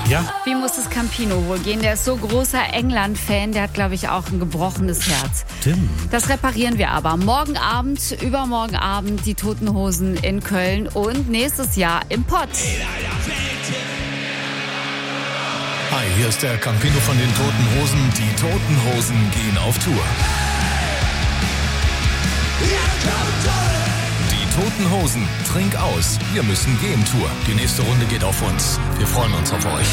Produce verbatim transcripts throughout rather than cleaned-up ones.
Ja? Wie muss es Campino wohl gehen? Der ist so großer England-Fan, der hat, glaube ich, auch ein gebrochenes Herz. Stimmt. Das reparieren wir aber. Morgen Abend, übermorgen Abend die Toten Hosen in Köln und nächstes Jahr im Pott. Hi, hier ist der Campino von den Toten Hosen. Die Toten Hosen gehen auf Tour. Die Toten Hosen, trink aus, wir müssen gehen Tour. Die nächste Runde geht auf uns. Wir freuen uns auf euch.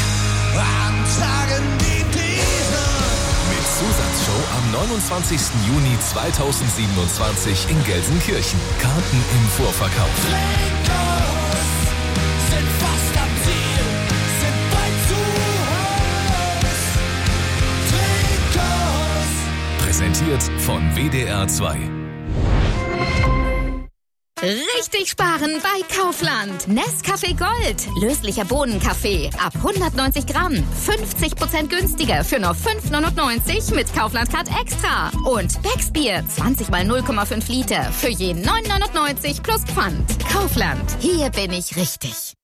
Mit Zusatzshow am neunundzwanzigsten Juni zweitausendsiebenundzwanzig in Gelsenkirchen. Karten im Vorverkauf. Sind fast am Ziel, sind bald zu Haus. Präsentiert von W D R zwei. Richtig sparen bei Kaufland. Nescafé Gold. Löslicher Bohnenkaffee. Ab hundertneunzig Gramm. fünfzig Prozent günstiger für nur fünf neunundneunzig mit Kaufland Card Extra. Und Becksbier. zwanzig mal null Komma fünf Liter. Für jeden neun neunundneunzig plus Pfand. Kaufland. Hier bin ich richtig.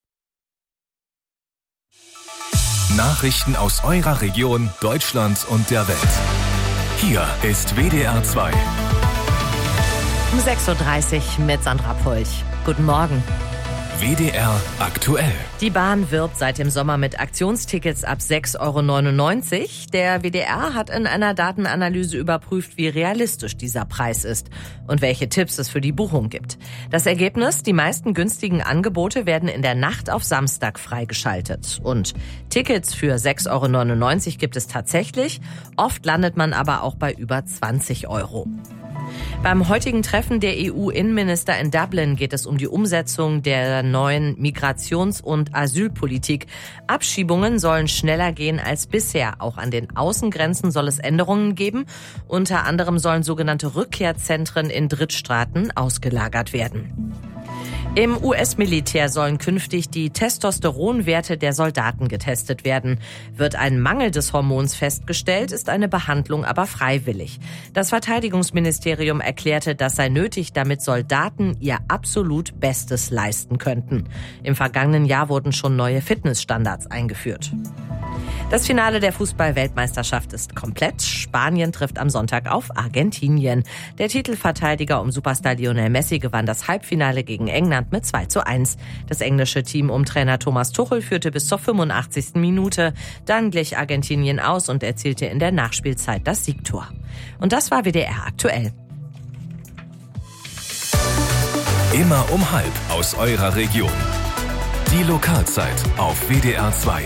Nachrichten aus eurer Region, Deutschland und der Welt. Hier ist W D R zwei. Um sechs Uhr dreißig mit Sandra Pulch. Guten Morgen. W D R aktuell. Die Bahn wirbt seit dem Sommer mit Aktionstickets ab sechs Euro neunundneunzig. Der W D R hat in einer Datenanalyse überprüft, wie realistisch dieser Preis ist und welche Tipps es für die Buchung gibt. Das Ergebnis: Die meisten günstigen Angebote werden in der Nacht auf Samstag freigeschaltet. Und Tickets für sechs Euro neunundneunzig gibt es tatsächlich. Oft landet man aber auch bei über zwanzig Euro. Beim heutigen Treffen der E U-Innenminister in Dublin geht es um die Umsetzung der neuen Migrations- und Asylpolitik. Abschiebungen sollen schneller gehen als bisher. Auch an den Außengrenzen soll es Änderungen geben. Unter anderem sollen sogenannte Rückkehrzentren in Drittstaaten ausgelagert werden. Im U S-Militär sollen künftig die Testosteronwerte der Soldaten getestet werden. Wird ein Mangel des Hormons festgestellt, ist eine Behandlung aber freiwillig. Das Verteidigungsministerium erklärte, das sei nötig, damit Soldaten ihr absolut Bestes leisten könnten. Im vergangenen Jahr wurden schon neue Fitnessstandards eingeführt. Das Finale der Fußball-Weltmeisterschaft ist komplett. Spanien trifft am Sonntag auf Argentinien. Der Titelverteidiger um Superstar Lionel Messi gewann das Halbfinale gegen England mit zwei zu eins. Das englische Team um Trainer Thomas Tuchel führte bis zur fünfundachtzigsten Minute. Dann glich Argentinien aus und erzielte in der Nachspielzeit das Siegtor. Und das war W D R aktuell. Immer um halb aus eurer Region. Die Lokalzeit auf W D R zwei.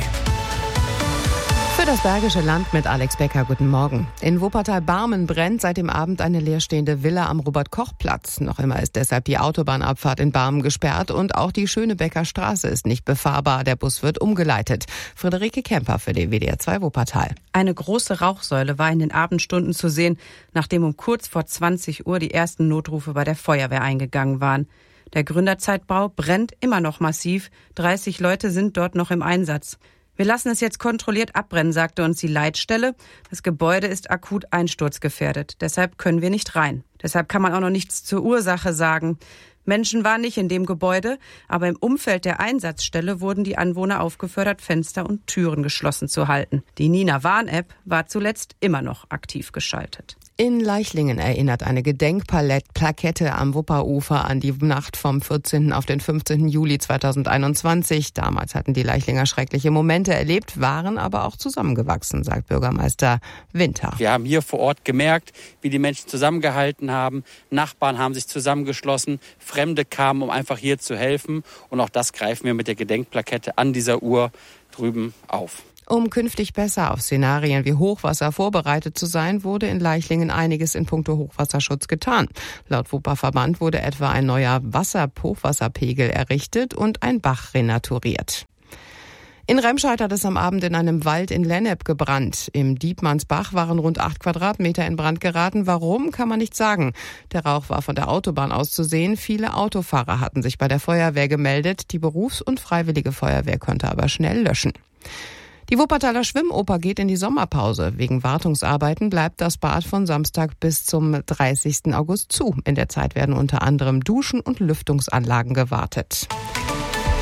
Für das Bergische Land mit Alex Becker, guten Morgen. In Wuppertal-Barmen brennt seit dem Abend eine leerstehende Villa am Robert-Koch-Platz. Noch immer ist deshalb die Autobahnabfahrt in Barmen gesperrt und auch die Schönebecker Straße ist nicht befahrbar. Der Bus wird umgeleitet. Friederike Kemper für den W D R zwei Wuppertal. Eine große Rauchsäule war in den Abendstunden zu sehen, nachdem um kurz vor zwanzig Uhr die ersten Notrufe bei der Feuerwehr eingegangen waren. Der Gründerzeitbau brennt immer noch massiv. dreißig Leute sind dort noch im Einsatz. Wir lassen es jetzt kontrolliert abbrennen, sagte uns die Leitstelle. Das Gebäude ist akut einsturzgefährdet. Deshalb können wir nicht rein. Deshalb kann man auch noch nichts zur Ursache sagen. Menschen waren nicht in dem Gebäude, aber im Umfeld der Einsatzstelle wurden die Anwohner aufgefordert, Fenster und Türen geschlossen zu halten. Die Nina-Warn-App war zuletzt immer noch aktiv geschaltet. In Leichlingen erinnert eine Gedenkplakette am Wupperufer an die Nacht vom vierzehnten auf den fünfzehnten Juli zweitausendeinundzwanzig. Damals hatten die Leichlinger schreckliche Momente erlebt, waren aber auch zusammengewachsen, sagt Bürgermeister Winter. Wir haben hier vor Ort gemerkt, wie die Menschen zusammengehalten haben. Nachbarn haben sich zusammengeschlossen. Fremde kamen, um einfach hier zu helfen. Und auch das greifen wir mit der Gedenkplakette an dieser Uhr drüben auf. Um künftig besser auf Szenarien wie Hochwasser vorbereitet zu sein, wurde in Leichlingen einiges in puncto Hochwasserschutz getan. Laut Wupperverband wurde etwa ein neuer Wasser- Hochwasserpegel errichtet und ein Bach renaturiert. In Remscheid hat es am Abend in einem Wald in Lennep gebrannt. Im Diebmannsbach waren rund acht Quadratmeter in Brand geraten. Warum, kann man nicht sagen. Der Rauch war von der Autobahn aus zu sehen. Viele Autofahrer hatten sich bei der Feuerwehr gemeldet. Die Berufs- und Freiwillige Feuerwehr konnte aber schnell löschen. Die Wuppertaler Schwimmoper geht in die Sommerpause. Wegen Wartungsarbeiten bleibt das Bad von Samstag bis zum dreißigsten August zu. In der Zeit werden unter anderem Duschen und Lüftungsanlagen gewartet.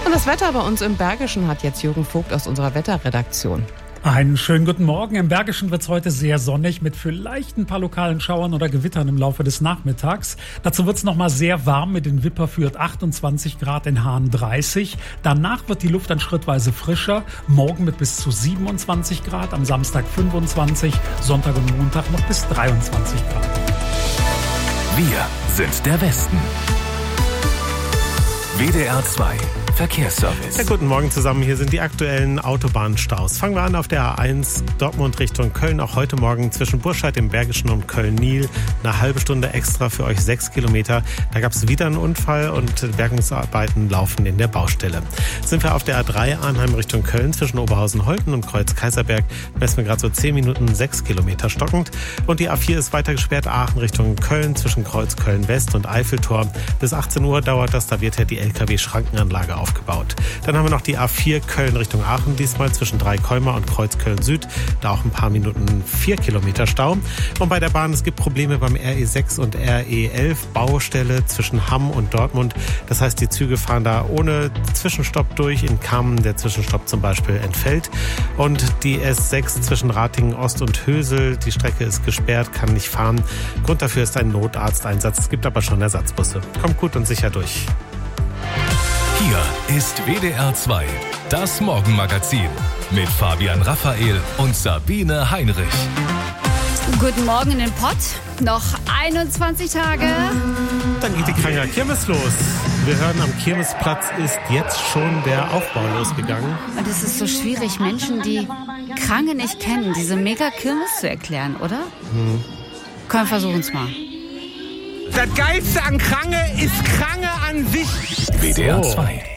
Und das Wetter bei uns im Bergischen hat jetzt Jürgen Vogt aus unserer Wetterredaktion. Einen schönen guten Morgen. Im Bergischen wird es heute sehr sonnig mit vielleicht ein paar lokalen Schauern oder Gewittern im Laufe des Nachmittags. Dazu wird es nochmal sehr warm mit in Wipperfürth achtundzwanzig Grad, in Hahn dreißig. Danach wird die Luft dann schrittweise frischer. Morgen mit bis zu siebenundzwanzig Grad, am Samstag fünfundzwanzig, Sonntag und Montag noch bis dreiundzwanzig Grad. Wir sind der Westen. W D R zwei Verkehrsservice. Ja, guten Morgen zusammen. Hier sind die aktuellen Autobahnstaus. Fangen wir an auf der A eins Dortmund Richtung Köln. Auch heute Morgen zwischen Burscheid im Bergischen und Köln-Nil. Eine halbe Stunde extra für euch, sechs Kilometer. Da gab es wieder einen Unfall und Bergungsarbeiten laufen in der Baustelle. Sind wir auf der A drei Arnheim Richtung Köln zwischen Oberhausen-Holten und Kreuz-Kaiserberg. Messen wir gerade so zehn Minuten, sechs Kilometer stockend. Und die A vier ist weiter gesperrt. Aachen Richtung Köln zwischen Kreuz Köln-West und Eiffeltor. Bis achtzehn Uhr dauert das. Da wird ja die L K W-Schrankenanlage aufgebaut. aufgebaut. Dann haben wir noch die A vier Köln Richtung Aachen, diesmal zwischen Dreikäumer und Kreuz Köln-Süd. Da auch ein paar Minuten vier Kilometer Stau. Und bei der Bahn, es gibt Probleme beim R E sechs und R E elf, Baustelle zwischen Hamm und Dortmund. Das heißt, die Züge fahren da ohne Zwischenstopp durch. In Kamen der Zwischenstopp zum Beispiel entfällt. Und die S sechs zwischen Ratingen Ost und Hösel, die Strecke ist gesperrt, kann nicht fahren. Grund dafür ist ein Notarzteinsatz. Es gibt aber schon Ersatzbusse. Kommt gut und sicher durch. Hier ist W D R zwei, das Morgenmagazin mit Fabian Raphael und Sabine Heinrich. Guten Morgen in den Pott. Noch einundzwanzig Tage. Dann geht die Kranger Kirmes los. Wir hören, am Kirmesplatz ist jetzt schon der Aufbau losgegangen. Und es ist so schwierig, Menschen, die Krange nicht kennen, diese Mega-Kirmes zu erklären, oder? Hm. Komm, versuchen es mal. Das Geilste an Krange ist Krange an sich. W D R zwei.